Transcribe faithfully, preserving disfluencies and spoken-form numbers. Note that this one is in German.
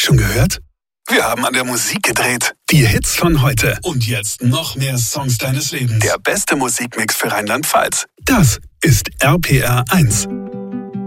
Schon gehört? Wir haben an der Musik gedreht. Die Hits von heute. Und jetzt noch mehr Songs deines Lebens. Der beste Musikmix für Rheinland-Pfalz. Das ist R P R eins.